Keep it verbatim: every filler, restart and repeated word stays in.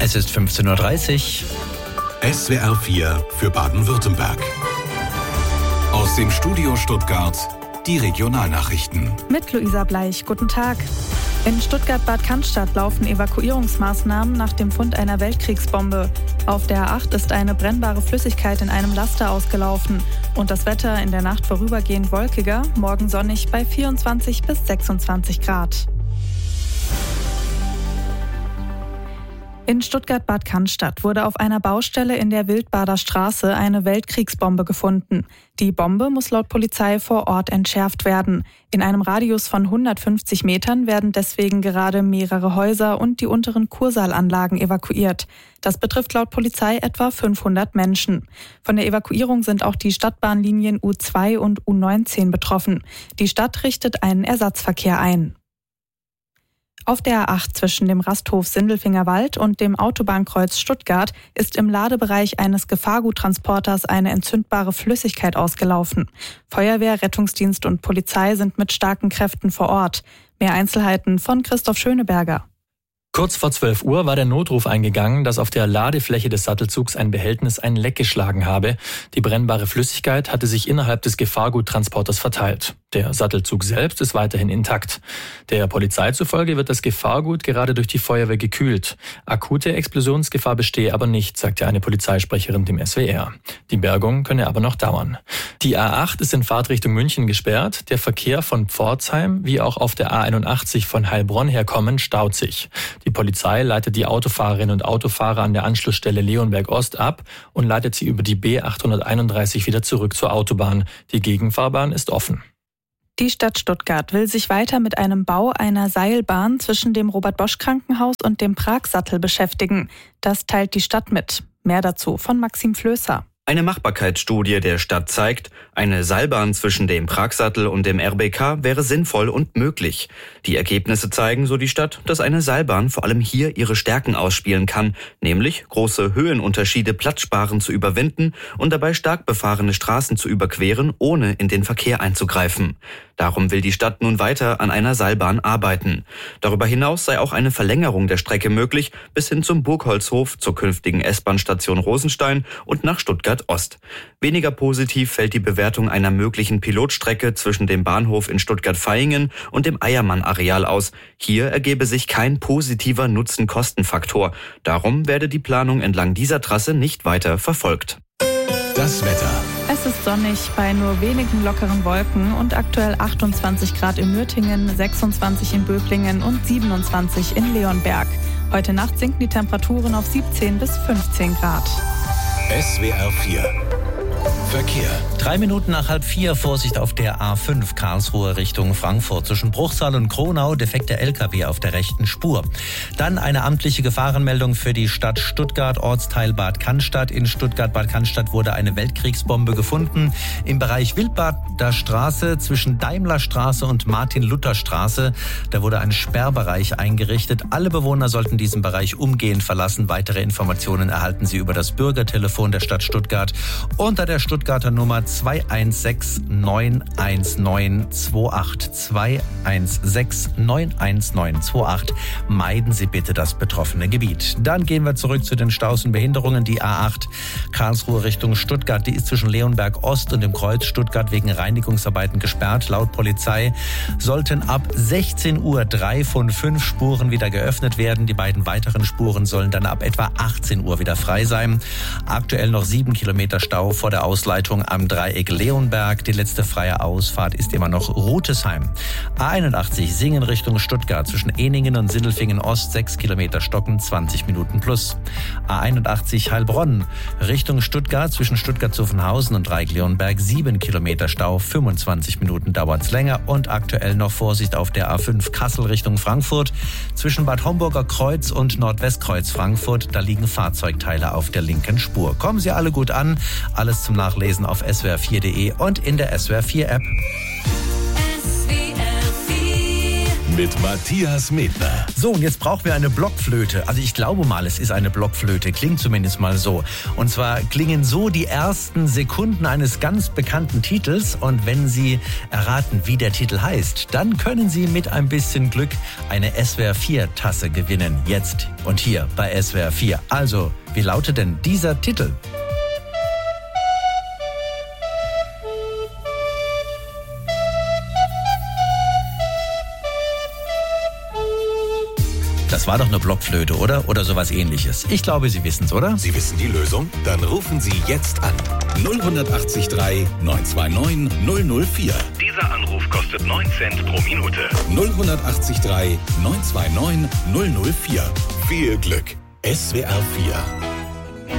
Es ist fünfzehn Uhr dreißig. S W R vier für Baden-Württemberg. Aus dem Studio Stuttgart die Regionalnachrichten. Mit Luisa Bleich. Guten Tag. In Stuttgart-Bad Cannstatt laufen Evakuierungsmaßnahmen nach dem Fund einer Weltkriegsbombe. Auf der A acht ist eine brennbare Flüssigkeit in einem Laster ausgelaufen. Und das Wetter in der Nacht vorübergehend wolkiger, morgen sonnig bei vierundzwanzig bis sechsundzwanzig Grad. In Stuttgart-Bad Cannstatt wurde auf einer Baustelle in der Wildbader Straße eine Weltkriegsbombe gefunden. Die Bombe muss laut Polizei vor Ort entschärft werden. In einem Radius von hundertfünfzig Metern werden deswegen gerade mehrere Häuser und die unteren Kursaalanlagen evakuiert. Das betrifft laut Polizei etwa fünfhundert Menschen. Von der Evakuierung sind auch die Stadtbahnlinien U zwei und U neunzehn betroffen. Die Stadt richtet einen Ersatzverkehr ein. Auf der A acht zwischen dem Rasthof Sindelfingerwald und dem Autobahnkreuz Stuttgart ist im Ladebereich eines Gefahrguttransporters eine entzündbare Flüssigkeit ausgelaufen. Feuerwehr, Rettungsdienst und Polizei sind mit starken Kräften vor Ort. Mehr Einzelheiten von Christoph Schöneberger. Kurz vor zwölf Uhr war der Notruf eingegangen, dass auf der Ladefläche des Sattelzugs ein Behältnis ein Leck geschlagen habe. Die brennbare Flüssigkeit hatte sich innerhalb des Gefahrguttransporters verteilt. Der Sattelzug selbst ist weiterhin intakt. Der Polizei zufolge wird das Gefahrgut gerade durch die Feuerwehr gekühlt. Akute Explosionsgefahr bestehe aber nicht, sagte eine Polizeisprecherin dem S W R. Die Bergung könne aber noch dauern. Die A acht ist in Fahrtrichtung München gesperrt. Der Verkehr von Pforzheim wie auch auf der A einundachtzig von Heilbronn herkommen staut sich. Die Polizei leitet die Autofahrerinnen und Autofahrer an der Anschlussstelle Leonberg Ost ab und leitet sie über die B achthunderteinunddreißig wieder zurück zur Autobahn. Die Gegenfahrbahn ist offen. Die Stadt Stuttgart will sich weiter mit einem Bau einer Seilbahn zwischen dem Robert-Bosch-Krankenhaus und dem Pragsattel beschäftigen. Das teilt die Stadt mit. Mehr dazu von Maxim Flößer. Eine Machbarkeitsstudie der Stadt zeigt, eine Seilbahn zwischen dem Pragsattel und dem R B K wäre sinnvoll und möglich. Die Ergebnisse zeigen, so die Stadt, dass eine Seilbahn vor allem hier ihre Stärken ausspielen kann, nämlich große Höhenunterschiede platzsparend zu überwinden und dabei stark befahrene Straßen zu überqueren, ohne in den Verkehr einzugreifen. Darum will die Stadt nun weiter an einer Seilbahn arbeiten. Darüber hinaus sei auch eine Verlängerung der Strecke möglich, bis hin zum Burgholzhof, zur künftigen S-Bahn-Station Rosenstein und nach Stuttgart Ost. Weniger positiv fällt die Bewertung einer möglichen Pilotstrecke zwischen dem Bahnhof in Stuttgart-Vaihingen und dem Eiermann-Areal aus. Hier ergebe sich kein positiver Nutzen-Kosten-Faktor. Darum werde die Planung entlang dieser Trasse nicht weiter verfolgt. Das Wetter. Es ist sonnig bei nur wenigen lockeren Wolken und aktuell achtundzwanzig Grad in Nürtingen, sechsundzwanzig in Böblingen und siebenundzwanzig in Leonberg. Heute Nacht sinken die Temperaturen auf siebzehn bis fünfzehn Grad. S W R vier Verkehr. Drei Minuten nach halb vier, Vorsicht auf der A fünf, Karlsruhe Richtung Frankfurt. Zwischen Bruchsal und Kronau defekter L K W auf der rechten Spur. Dann eine amtliche Gefahrenmeldung für die Stadt Stuttgart, Ortsteil Bad Cannstatt. In Stuttgart-Bad Cannstatt wurde eine Weltkriegsbombe gefunden. Im Bereich Wildbader Straße zwischen Daimlerstraße und Martin-Luther-Straße. Da wurde ein Sperrbereich eingerichtet. Alle Bewohner sollten diesen Bereich umgehend verlassen. Weitere Informationen erhalten Sie über das Bürgertelefon der Stadt Stuttgart unter der Stuttgarter Nummer zwei eins sechs neun eins neun zwei acht. zwei eins sechs neun eins neun zwei acht. Meiden Sie bitte das betroffene Gebiet. Dann gehen wir zurück zu den Staus und Behinderungen. Die A acht Karlsruhe Richtung Stuttgart, die ist zwischen Leonberg Ost und dem Kreuz Stuttgart wegen Reinigungsarbeiten gesperrt. Laut Polizei sollten ab sechzehn Uhr drei von fünf Spuren wieder geöffnet werden. Die beiden weiteren Spuren sollen dann ab etwa achtzehn Uhr wieder frei sein. Aktuell noch sieben Kilometer Stau vor der Ausleitung am Dreieck Leonberg. Die letzte freie Ausfahrt ist immer noch Rutesheim. A einundachtzig Singen Richtung Stuttgart zwischen Eningen und Sindelfingen Ost, sechs Kilometer Stocken, zwanzig Minuten plus. A einundachtzig Heilbronn Richtung Stuttgart zwischen Stuttgart-Zuffenhausen und Dreieck Leonberg, sieben Kilometer Stau, fünfundzwanzig Minuten dauert's länger. Und aktuell noch Vorsicht auf der A fünf Kassel Richtung Frankfurt zwischen Bad Homburger Kreuz und Nordwestkreuz Frankfurt. Da liegen Fahrzeugteile auf der linken Spur. Kommen Sie alle gut an. Alles zum Nachlesen auf S W R vier Punkt de und in der S W R vier App. Mit mit Matthias Medner. So, und jetzt brauchen wir eine Blockflöte. Also ich glaube mal, es ist eine Blockflöte. Klingt zumindest mal so. Und zwar klingen so die ersten Sekunden eines ganz bekannten Titels. Und wenn Sie erraten, wie der Titel heißt, dann können Sie mit ein bisschen Glück eine S W R vier Tasse gewinnen. Jetzt und hier bei S W R vier. Also, wie lautet denn dieser Titel? Das war doch eine Blockflöte, oder? Oder sowas Ähnliches. Ich glaube, Sie wissen es, oder? Sie wissen die Lösung? Dann rufen Sie jetzt an. null acht drei neun zwei neun null null vier. Dieser Anruf kostet neun Cent pro Minute. null acht drei neun zwei neun null null vier. Viel Glück. S W R vier.